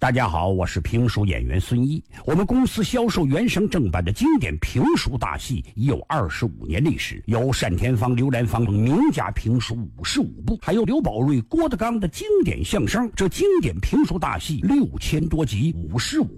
大家好，我是评书演员孙一。我们公司销售原声正版的经典评书大戏已有25年历史，有单田芳、刘兰芳名家评书55部，还有刘宝瑞、郭德纲的经典相声。这经典评书大戏6000多集，55